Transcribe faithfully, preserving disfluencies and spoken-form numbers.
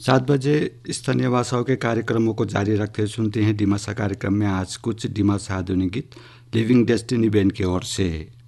सात बजे स्थानीय भाषाओं के कार्यक्रमों को जारी रखते हुए सुनते हैं डिमासा कार्यक्रम में आज कुछ डिमासा आधुनिक गीत लिविंग डेस्टिनी बैंड की ओर से।